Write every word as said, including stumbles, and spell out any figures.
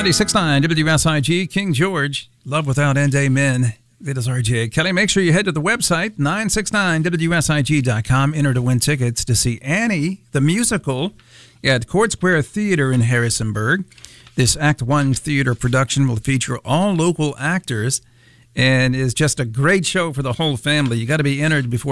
ninety-six point nine W S I G, King George, Love Without End, Amen. It is R J Kelly. Make sure you head to the website, nine six nine W S I G dot com. Enter to win tickets to see Annie, the musical, at Court Square Theater in Harrisonburg. This Act One theater production will feature all local actors and is just a great show for the whole family. You got to be entered before